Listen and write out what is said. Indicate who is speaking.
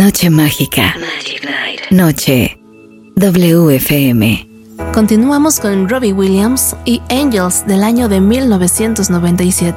Speaker 1: Noche mágica. Noche WFM.
Speaker 2: Continuamos con Robbie Williams y Angels del año de 1997.